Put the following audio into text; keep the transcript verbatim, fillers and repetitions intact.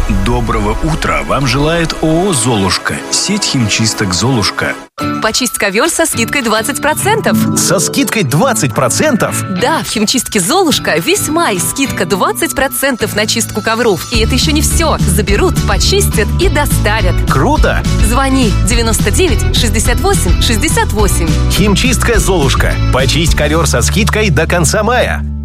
Доброго утра вам желает ООО «Золушка». Сеть химчисток «Золушка». Почисть ковер со скидкой двадцать процентов. Со скидкой двадцать процентов? Да, в химчистке «Золушка» весь май скидка двадцать процентов на чистку ковров. И это еще не все. Заберут, почистят и доставят. Круто! Звони девяносто девять шестьдесят восемь шестьдесят восемь. Химчистка «Золушка». Почисть ковер со скидкой до конца мая.